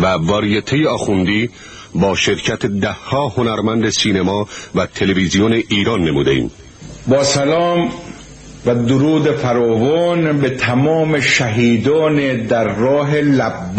و واریته آخوندی با شرکت ده‌ها هنرمند سینما و تلویزیون ایران نموده‌ایم. با سلام و درود فراوان به تمام شهیدان در راه لبیک